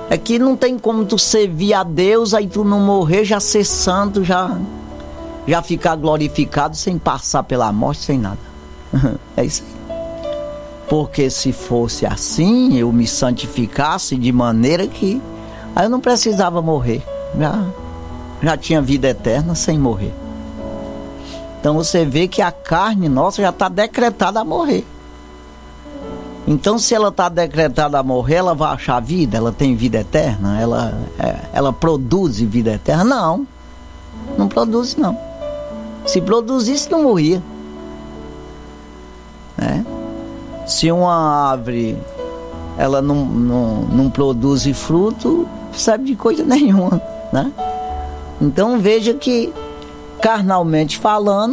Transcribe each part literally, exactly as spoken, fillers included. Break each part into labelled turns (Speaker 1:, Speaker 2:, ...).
Speaker 1: É que não tem como tu servir a Deus, aí tu não morrer, já ser santo, já, já ficar glorificado sem passar pela morte, sem nada. É isso aí. Porque se fosse assim, eu me santificasse de maneira que aí eu não precisava morrer. Já, já tinha vida eterna sem morrer. Então você vê que a carne nossa já está decretada a morrer. Então se ela está decretada a morrer, ela vai achar vida? Ela tem vida eterna? Ela, é, ela produz vida eterna? Não. Não produz não. Se produzisse não morria. Né? Se uma árvore ela não, não, não produz fruto, não serve de coisa nenhuma, né? Então veja que, carnalmente falando,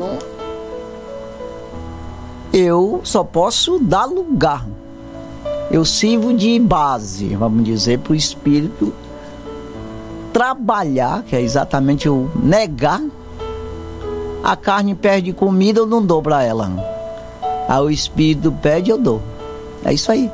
Speaker 1: eu só posso dar lugar. Eu sirvo de base, vamos dizer, para o espírito trabalhar, que é exatamente o negar. A carne perde comida, eu não dou para ela. Aí o espírito pede, eu dou. É isso aí.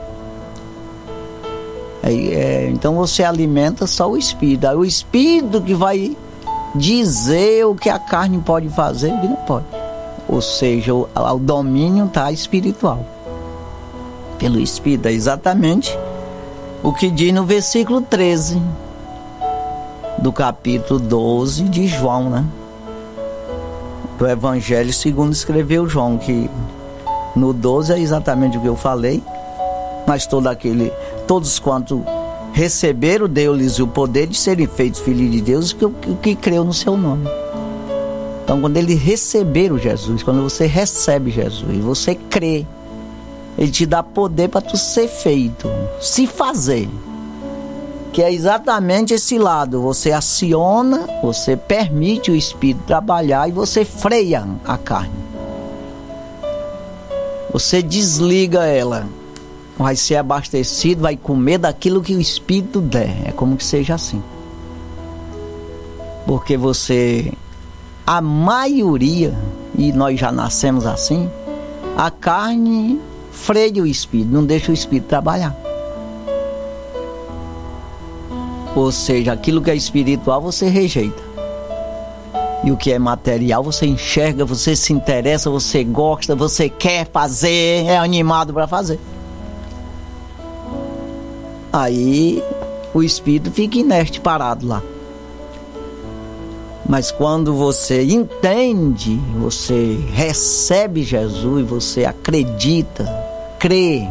Speaker 1: É, é, então você alimenta só o espírito. Aí o espírito que vai dizer o que a carne pode fazer e o que não pode. Ou seja, o, o domínio está espiritual. Pelo espírito. É exatamente o que diz no versículo treze do capítulo doze de João, né? Do Evangelho segundo escreveu João, que no doze é exatamente o que eu falei, mas todo aquele, todos quanto receberam, deu-lhes o poder de serem feitos filhos de Deus, que, que, que creu no seu nome. Então quando eles receberam Jesus, quando você recebe Jesus, você crê, ele te dá poder para tu ser feito, se fazer. Que é exatamente esse lado, você aciona, você permite o Espírito trabalhar e você freia a carne. Você desliga ela, vai ser abastecido, vai comer daquilo que o Espírito der. É como que seja assim. Porque você, a maioria, e nós já nascemos assim, a carne freia o Espírito, não deixa o Espírito trabalhar. Ou seja, aquilo que é espiritual você rejeita. E o que é material você enxerga, você se interessa, você gosta, você quer fazer, é animado para fazer. Aí o espírito fica inerte, parado lá. Mas quando você entende, você recebe Jesus, você acredita, crê,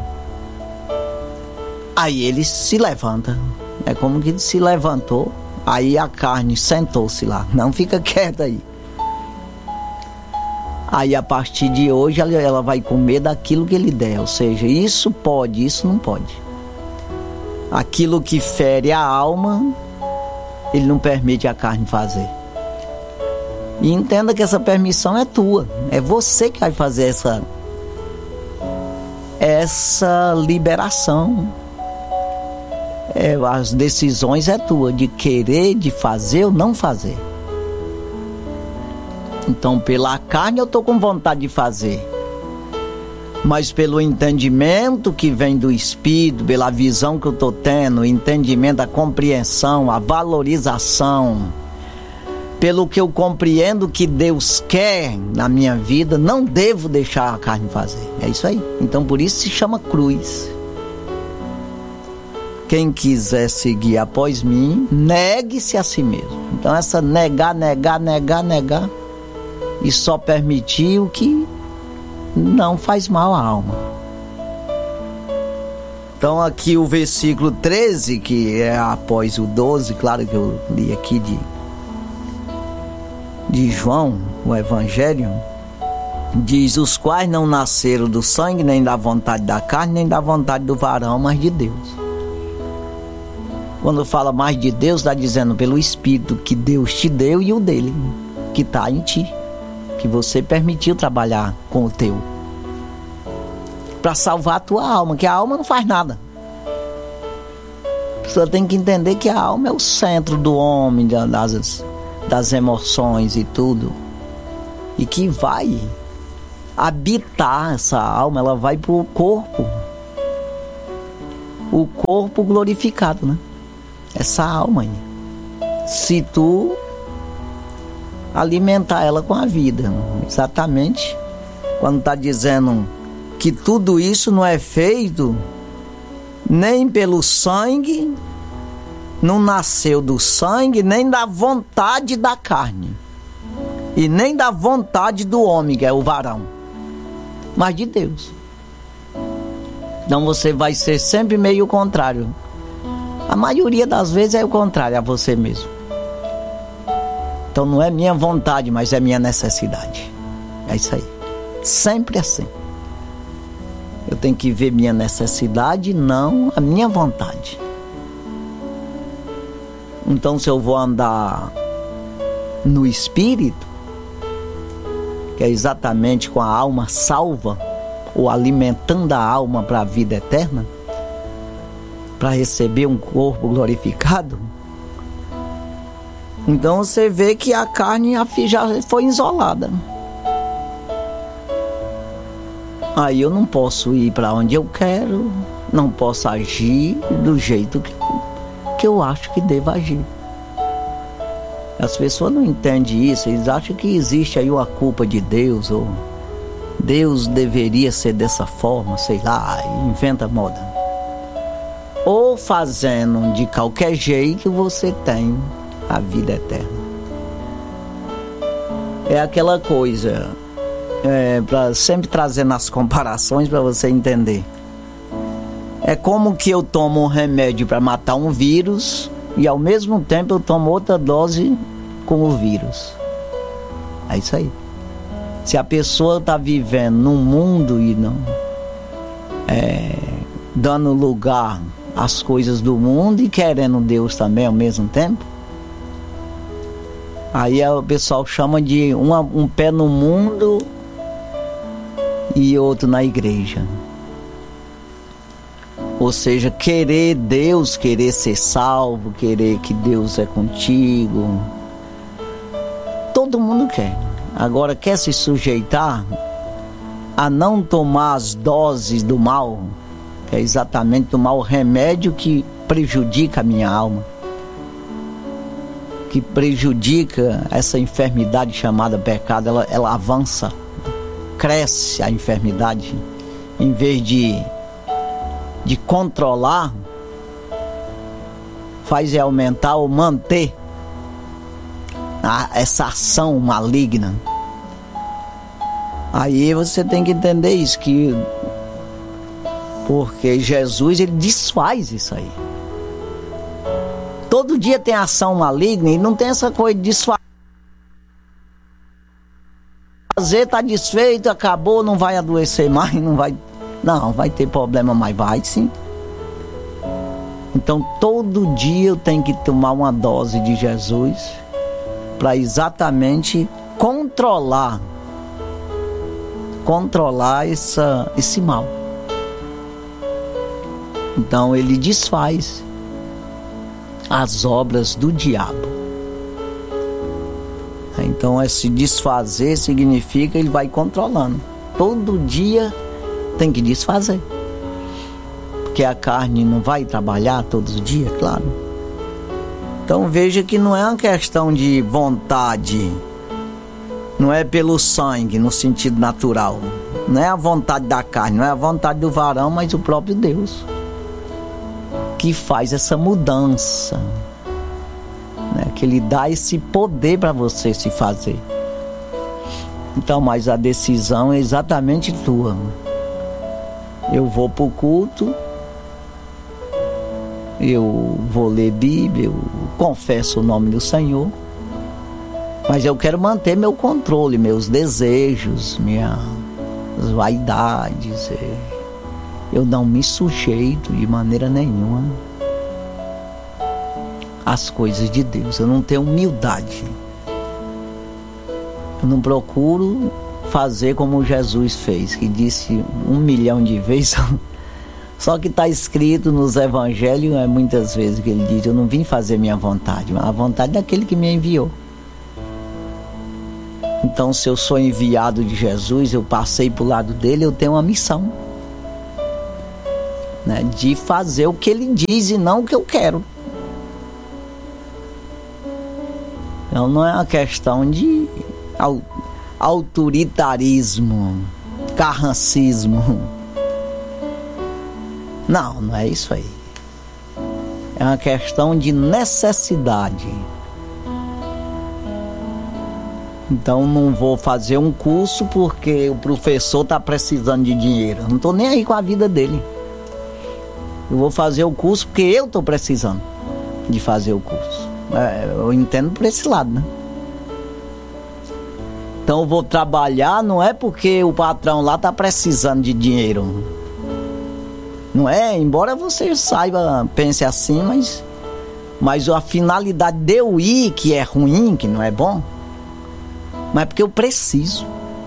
Speaker 1: aí ele se levanta. É como que ele se levantou. Aí a carne sentou-se lá, não fica quieta aí. Aí a partir de hoje ela, ela vai comer daquilo que ele der. Ou seja, isso pode, isso não pode. Aquilo que fere a alma, ele não permite a carne fazer. E entenda que essa permissão é tua. É você que vai fazer essa, essa liberação. É, as decisões é tua, de querer, de fazer ou não fazer. Então pela carne eu estou com vontade de fazer, mas pelo entendimento que vem do Espírito, pela visão que eu estou tendo, o entendimento, a compreensão, a valorização, pelo que eu compreendo que Deus quer na minha vida, não devo deixar a carne fazer. É isso aí. Então por isso se chama cruz. Quem quiser seguir após mim, negue-se a si mesmo. Então essa negar, negar, negar, negar, e só permitir o que não faz mal à alma. Então aqui o versículo treze, que é após o doze, claro que eu li aqui de, de João, o Evangelho, diz: os quais não nasceram do sangue, nem da vontade da carne, nem da vontade do varão, mas de Deus. Quando fala mais de Deus, está dizendo pelo Espírito que Deus te deu e o dele, que está em ti, que você permitiu trabalhar com o teu, para salvar a tua alma, que a alma não faz nada. A pessoa tem que entender que a alma é o centro do homem, das, das emoções e tudo, e que vai habitar essa alma, ela vai para o corpo, o corpo glorificado, né? essa alma aí, se tu alimentar ela com a vida. Exatamente quando está dizendo que tudo isso não é feito nem pelo sangue, não nasceu do sangue, nem da vontade da carne, e nem da vontade do homem, que é o varão, mas de Deus. Então você vai ser sempre meio contrário. A maioria das vezes é o contrário a você mesmo. Então não é minha vontade, mas é minha necessidade. É isso aí. Sempre assim. Eu tenho que ver minha necessidade, não a minha vontade. Então se eu vou andar no Espírito, que é exatamente com a alma salva, ou alimentando a alma para a vida eterna, para receber um corpo glorificado, então você vê que a carne já foi isolada. Aí eu não posso ir para onde eu quero, não posso agir do jeito que, que eu acho que devo agir. As pessoas não entendem isso, eles acham que existe aí uma culpa de Deus, ou Deus deveria ser dessa forma, sei lá, inventa moda. Ou fazendo de qualquer jeito você tem a vida eterna. É aquela coisa, é, pra, sempre trazendo as comparações para você entender. É como que eu tomo um remédio para matar um vírus e ao mesmo tempo eu tomo outra dose com o vírus. É isso aí. Se a pessoa está vivendo num mundo e não é, dando lugar às coisas do mundo e querendo Deus também ao mesmo tempo, aí o pessoal chama de uma, um pé no mundo e outro na igreja. Ou seja, querer Deus, querer ser salvo, querer que Deus é contigo. Todo mundo quer. Agora, quer se sujeitar a não tomar as doses do mal, que é exatamente tomar o remédio que prejudica a minha alma, que prejudica essa enfermidade chamada pecado. Ela, ela avança, cresce a enfermidade, em vez de, de controlar, faz é aumentar ou manter a, essa ação maligna. Aí você tem que entender isso, que porque Jesus, ele desfaz isso aí. Todo dia tem ação maligna e não tem essa coisa de desfazer, tá desfeito, acabou, não vai adoecer mais, não vai, não, vai ter problema, mas vai sim. Então todo dia eu tenho que tomar uma dose de Jesus para exatamente controlar, controlar essa, esse mal. Então ele desfaz as obras do diabo. Então esse desfazer significa ele vai controlando. Todo dia tem que desfazer, porque a carne não vai trabalhar todos os dias, claro. Então veja que não é uma questão de vontade, não é pelo sangue no sentido natural, não é a vontade da carne, não é a vontade do varão, mas o próprio Deus que faz essa mudança, né? Que ele dá esse poder para você se fazer. Então, mas a decisão é exatamente tua. Eu vou para o culto, eu vou ler Bíblia, eu confesso o nome do Senhor, mas eu quero manter meu controle, meus desejos, minhas vaidades. Eu não me sujeito de maneira nenhuma às coisas de Deus. Eu não tenho humildade. Eu não procuro fazer como Jesus fez, que disse um milhão de vezes. Só que está escrito nos evangelhos, é muitas vezes que ele diz: eu não vim fazer minha vontade, mas a vontade daquele que me enviou. Então, se eu sou enviado de Jesus, eu passei para o lado dele, eu tenho uma missão, né, de fazer o que ele diz e não o que eu quero. Então não é uma questão de autoritarismo, carrancismo. Não, não é isso aí. É uma questão de necessidade. Então não vou fazer um curso porque o professor está precisando de dinheiro. Não estou nem aí com a vida dele. Eu vou fazer o curso porque eu estou precisando de fazer o curso. É, eu entendo por esse lado, né? Então eu vou trabalhar não é porque o patrão lá está precisando de dinheiro. Não é? Embora você saiba, pense assim, mas, mas a finalidade de eu ir, que é ruim, que não é bom, mas é porque eu preciso.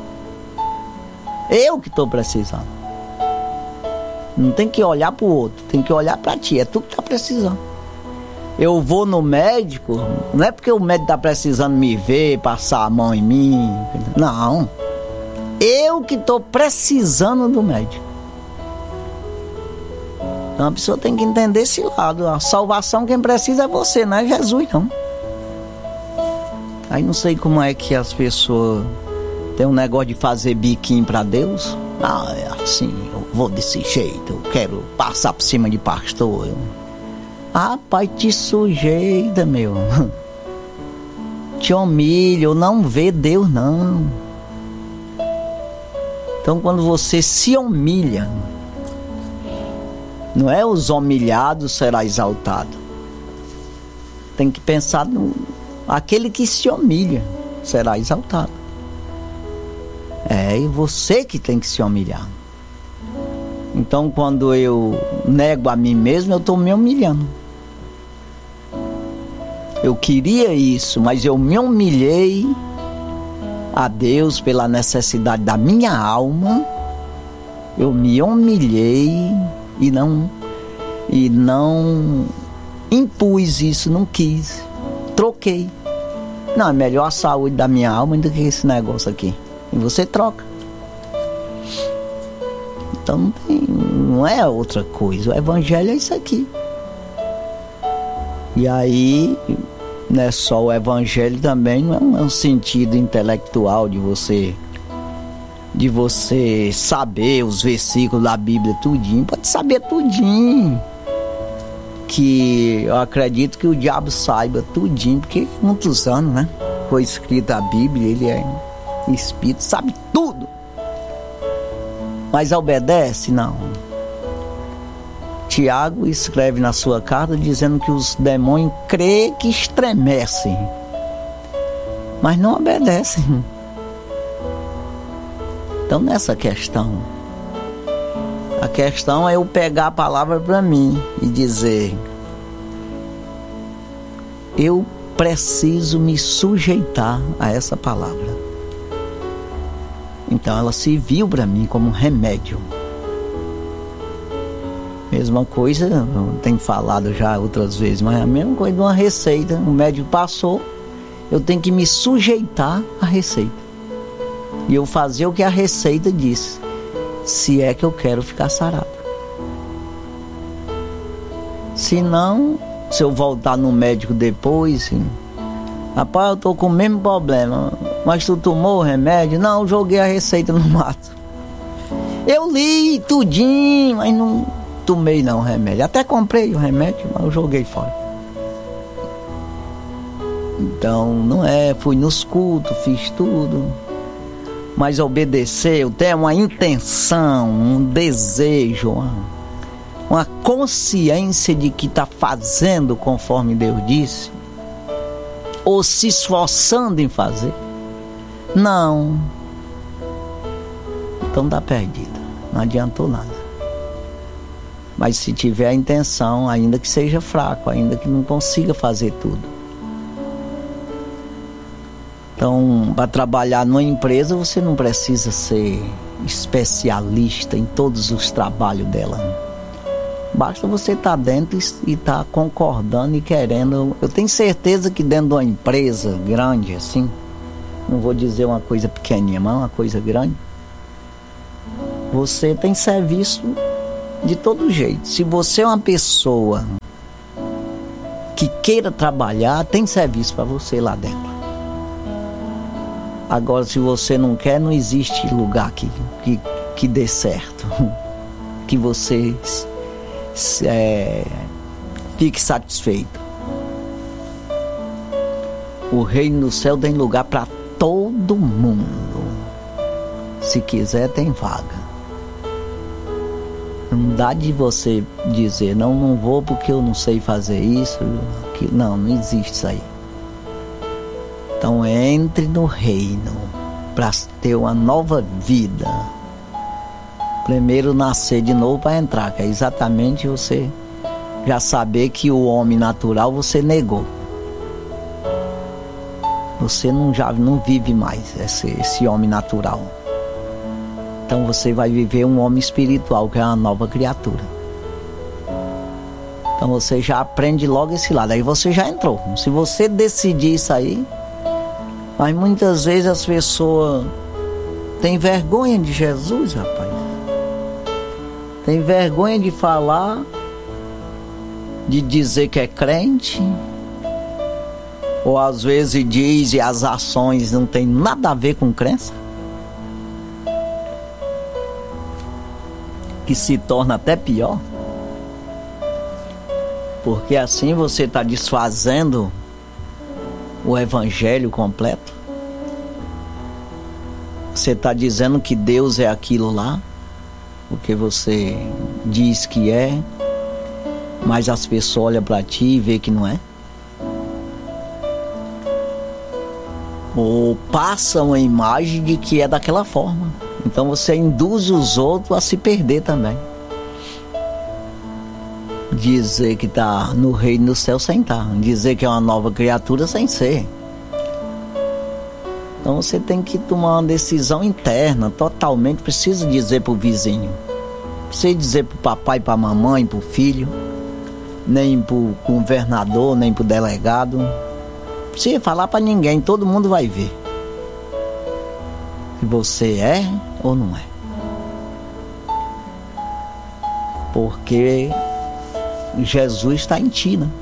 Speaker 1: Eu que estou precisando. Não tem que olhar para o outro, tem que olhar para ti. É tu que está precisando. Eu vou no médico, não é porque o médico está precisando me ver, passar a mão em mim. Não. Eu que estou precisando do médico. Então a pessoa tem que entender esse lado. A salvação quem precisa é você, não é Jesus, não. Aí não sei como é que as pessoas têm um negócio de fazer biquinho para Deus. Ah, é assim, eu vou desse jeito, eu quero passar por cima de pastor. Eu... Ah, pai, te sujeita, meu. Te humilha, ou não vê Deus, não. Então quando você se humilha, não é os humilhados será exaltado. Tem que pensar no... Aquele que se humilha será exaltado. É, e você que tem que se humilhar. Então quando eu nego a mim mesmo, eu estou me humilhando. Eu queria isso, mas eu me humilhei a Deus pela necessidade da minha alma. Eu me humilhei e não, e não impus isso, não quis. Troquei. Não, é melhor a saúde da minha alma do que esse negócio aqui. E você troca. Então não, tem, não é outra coisa. O evangelho é isso aqui. E aí, não é só o evangelho também, não é um, é um sentido intelectual de você, de você saber os versículos da Bíblia tudinho. Pode saber tudinho. Que eu acredito que o diabo saiba tudinho, porque muitos anos, né? Foi escrita a Bíblia, ele é espírito, sabe tudo. Mas obedece? Não. Tiago escreve na sua carta dizendo que os demônios creem que estremecem, mas não obedecem. Então nessa questão, a questão é eu pegar a palavra para mim e dizer: eu preciso me sujeitar a essa palavra. Então ela serviu para mim como um remédio. Mesma coisa, eu tenho falado já outras vezes, mas é a mesma coisa de uma receita. O médico passou, eu tenho que me sujeitar à receita. E eu fazer o que a receita diz, se é que eu quero ficar sarado. Se não, se eu voltar no médico depois, rapaz, eu tô com o mesmo problema, mas tu tomou o remédio? Não, eu joguei a receita no mato. Eu li tudinho, mas não tomei não o remédio. Até comprei o remédio, mas eu joguei fora. Então, não é, fui nos cultos, fiz tudo, mas obedecer, eu tenho uma intenção, um desejo, uma, uma consciência de que está fazendo conforme Deus disse, ou se esforçando em fazer. Não. Então está perdido, não adiantou nada. Mas se tiver a intenção, ainda que seja fraco, ainda que não consiga fazer tudo. Então, para trabalhar numa empresa, você não precisa ser especialista em todos os trabalhos dela. Basta você estar dentro e estar concordando e querendo. Eu tenho certeza que dentro de uma empresa grande assim, não vou dizer uma coisa pequenininha, mas uma coisa grande, você tem serviço de todo jeito. Se você é uma pessoa que queira trabalhar, tem serviço para você lá dentro. Agora, se você não quer, não existe lugar que, que, que dê certo, que você é, fique satisfeito. O reino do céu tem lugar para todo mundo. Se quiser, tem vaga. Não dá de você dizer, não, não vou porque eu não sei fazer isso. Que, não, não existe isso aí. Então entre no reino para ter uma nova vida. Primeiro nascer de novo para entrar, que é exatamente você já saber que o homem natural você negou. Você não, já não vive mais esse, esse homem natural. Então você vai viver um homem espiritual, que é uma nova criatura. Então você já aprende logo esse lado, aí você já entrou. Se você decidir isso aí, mas muitas vezes as pessoas têm vergonha de Jesus, rapaz. Tem vergonha de falar, de dizer que é crente. Ou às vezes diz e as ações não tem nada a ver com crença. Que se torna até pior. Porque assim você está desfazendo o evangelho completo. Você está dizendo que Deus é aquilo lá, porque você diz que é, mas as pessoas olham para ti e vê que não é. Ou passam a imagem de que é daquela forma. Então você induz os outros a se perder também. Dizer que está no reino do céu sem estar. Dizer que é uma nova criatura sem ser. Então você tem que tomar uma decisão interna, totalmente. Precisa dizer para o vizinho. Precisa dizer para o papai, para a mamãe, para o filho. Nem para o governador, nem para o delegado. Não precisa falar para ninguém, todo mundo vai ver. Se você é ou não é. Porque Jesus está em ti, né?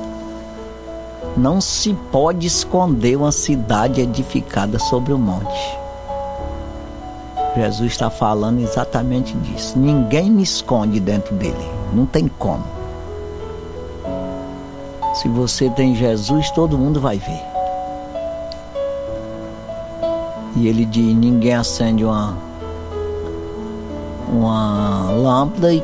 Speaker 1: Não se pode esconder uma cidade edificada sobre o monte. Jesus está falando exatamente disso. Ninguém me esconde dentro dele. Não tem como. Se você tem Jesus, todo mundo vai ver. E ele diz, ninguém acende uma, uma lâmpada e